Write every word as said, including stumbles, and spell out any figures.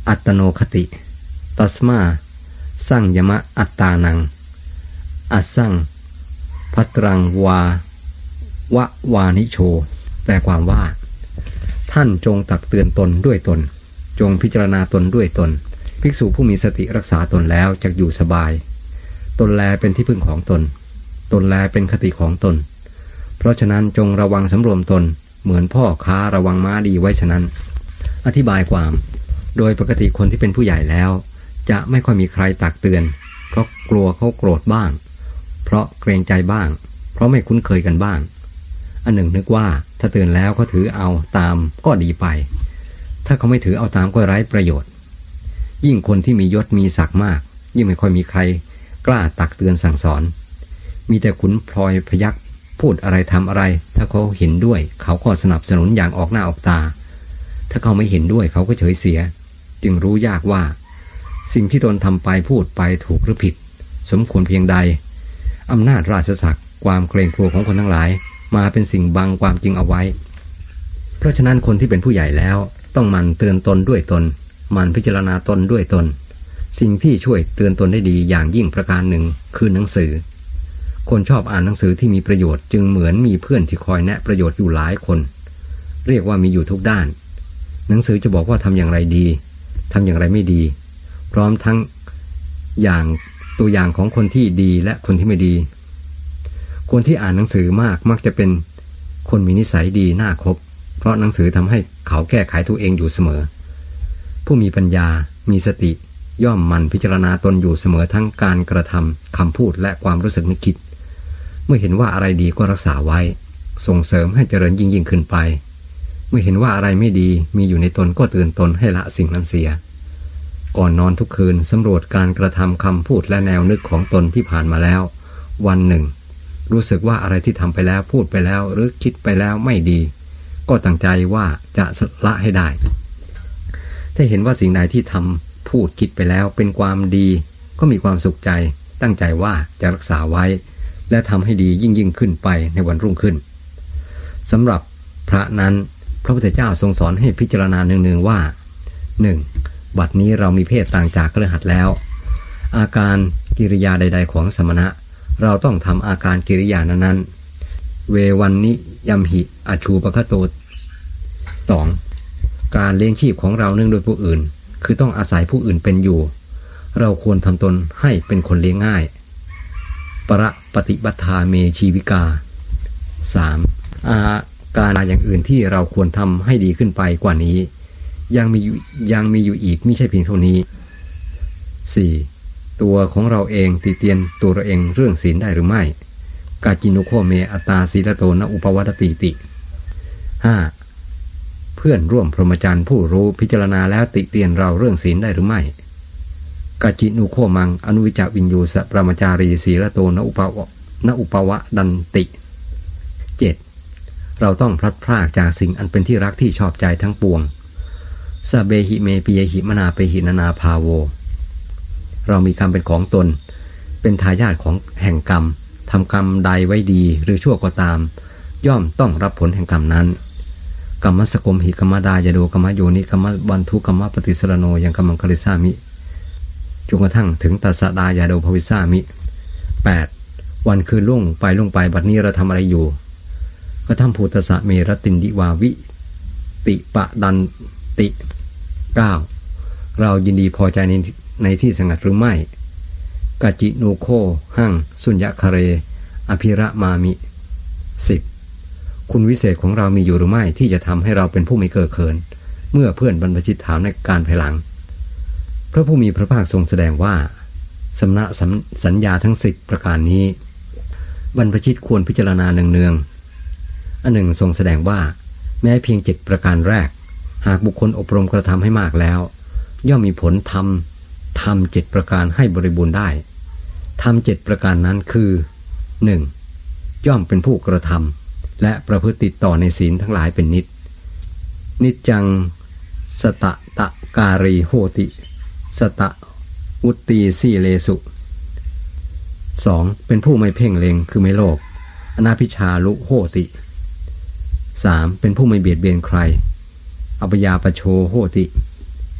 อัตโนคติตัสมาสร้างยมะอัตตานังอัสสังพัตรังวาวะวานิโชแปลความว่าท่านจงตักเตือนตนด้วยตนจงพิจารณาตนด้วยตนภิกษุผู้มีสติรักษาตนแล้วจักอยู่สบายตนแลเป็นที่พึ่งของตนตนแลเป็นคติของตนเพราะฉะนั้นจงระวังสำรวมตนเหมือนพ่อค้าระวังม้าดีไว้ฉะนั้นอธิบายความโดยปกติคนที่เป็นผู้ใหญ่แล้วจะไม่ค่อยมีใครตักเตือนเพราะกลัวเขาโกรธบ้างเพราะเกรงใจบ้างเพราะไม่คุ้นเคยกันบ้างอันหนึ่งนึกว่าถ้าเตือนแล้วเขาถือเอาตามก็ดีไปถ้าเขาไม่ถือเอาตามก็ไร้ประโยชน์ยิ่งคนที่มียศมีศักดิ์มากยิ่งไม่ค่อยมีใครกล้าตักเตือนสั่งสอนมีแต่ขุนพลอยพยัคฆ์พูดอะไรทำอะไรถ้าเขาเห็นด้วยเขาก็สนับสนุนอย่างออกหน้าออกตาถ้าเขาไม่เห็นด้วยเขาก็เฉยเสียจึงรู้ยากว่าสิ่งที่ตนทำไปพูดไปถูกหรือผิดสมควรเพียงใดอำนาจราชศักดิ์ความเกรงกลัวของคนทั้งหลายมาเป็นสิ่งบังความจริงเอาไว้เพราะฉะนั้นคนที่เป็นผู้ใหญ่แล้วต้องหมั่นเตือนตนด้วยตนหมั่นพิจารณาตนด้วยตนสิ่งที่ช่วยเตือนตนได้ดีอย่างยิ่งประการหนึ่งคือหนังสือคนชอบอ่านหนังสือที่มีประโยชน์จึงเหมือนมีเพื่อนที่คอยแนะประโยชน์อยู่หลายคนเรียกว่ามีอยู่ทุกด้านหนังสือจะบอกว่าทำอย่างไรดีทำอย่างไรไม่ดีพร้อมทั้งอย่างตัวอย่างของคนที่ดีและคนที่ไม่ดีคนที่อ่านหนังสือมากมักจะเป็นคนมีนิสัยดีน่าคบเพราะหนังสือทำให้เขาแก้ไขตัวเองอยู่เสมอผู้มีปัญญามีสติย่อมหมั่นพิจารณาตนอยู่เสมอทั้งการกระทำคำพูดและความรู้สึกนึกคิดเมื่อเห็นว่าอะไรดีก็รักษาไว้ส่งเสริมให้เจริญยิ่งยิ่งขึ้นไปเมื่อเห็นว่าอะไรไม่ดีมีอยู่ในตนก็เตือนตนให้ละสิ่งนั้นเสียก่อนนอนทุกคืนสำรวจการกระทำคำพูดและแนวนึกของตนที่ผ่านมาแล้ววันหนึ่งรู้สึกว่าอะไรที่ทำไปแล้วพูดไปแล้วหรือคิดไปแล้วไม่ดีก็ตั้งใจว่าจะละให้ได้ถ้าเห็นว่าสิ่งใดที่ทำพูดคิดไปแล้วเป็นความดีก็มีความสุขใจตั้งใจว่าจะรักษาไว้และทำให้ดียิ่งยิ่งขึ้นไปในวันรุ่งขึ้นสำหรับพระนั้นพระพุทธเจ้าทรงสอนให้พิจารณาเนืองๆว่า หนึ่ง. บัดนี้เรามีเพศต่างจากคฤหัสถ์แล้วอาการกิริยาใดๆของสมณะเราต้องทำอาการกิริยานั้นๆเววันนิยัมหิอชูปคโต สอง. การเลี้ยงชีพของเราเนื่องโดยผู้อื่นคือต้องอาศัยผู้อื่นเป็นอยู่เราควรทำตนให้เป็นคนเลี้ยงง่ายประปฏิบัติเมชีวิกา สาม. อาการอย่างอื่นที่เราควรทำให้ดีขึ้นไปกว่านี้ยังมียังมีอยู่อีกไม่ใช่เพียงเท่านี้ สี่. ตัวของเราเองติเตียนตัวเราเองเรื่องศีลได้หรือไม่กาจินุโคเมอัตตาศีลโตนะอุปวัตติติ ห้า. เพื่อนร่วมพรหมจรรย์ผู้รู้พิจารณาแล้วติเตียนเราเรื่องศีลได้หรือไม่กาจินุโคมังอนุวิจวินยูสปรมจารีศีลโตนะอุปวะนะอุปวะดันติ เจ็ด. เราต้องพลัดพรากจากสิ่งอันเป็นที่รักที่ชอบใจทั้งปวงสเบหิเมปิยหิมนาเปหินานาภาโวเรามีกรรมเป็นของตนเป็นทายาทของแห่งกรรมทำกรรมใดไว้ดีหรือชั่วก็ตามย่อมต้องรับผลแห่งกรรมนั้นกรรมสกมหิกรรมดายโดกรรมโยนิกรรมบันทุกรรมปฏิสรโนยังกรรมังคลิสามิจนกระทั่งถึงตัสสะดายาโดภวิสามิ แปด. วันคืนล่วงไปล่วงไปบัดนี้เราทำอะไรอยู่ก็ทำภูตสะเมรตินดิวาวิติปะดันติ เก้า. เรายินดีพอใจในในที่สงัดหรือไม่กาจิโนโคหั่งสุญญคาเรอภิระมามิ สิบ. คุณวิเศษของเรามีอยู่หรือไม่ที่จะทำให้เราเป็นผู้ไม่เก้อเขินเมื่อเพื่อนบรรพชิตถามในการภายหลังพระผู้มีพระภาคทรงแสดงว่าสมณะสัญญาทั้งสิบประการนี้บรรพชิตควรพิจารณาเนืองๆอันหนึ่งทรงแสดงว่าแม้เพียงเจ็ดประการแรกหากบุคคลอบรมกระทำให้มากแล้วย่อมมีผลทำทำเจ็ดประการให้บริบูรณ์ได้ทำเจ็ดประการนั้นคือ หนึ่ง. ย่อมเป็นผู้กระทำและประพฤติติดต่อในศีลทั้งหลายเป็นนิจนิจจังสตะตะการีโหติสตะอุตตีสีเลสุ สอง. เป็นผู้ไม่เพ่งเล็งคือไม่โลภอนาภิชาลุโหติ สาม. เป็นผู้ไม่เบียดเบียนใครอัปยาปโชโหติ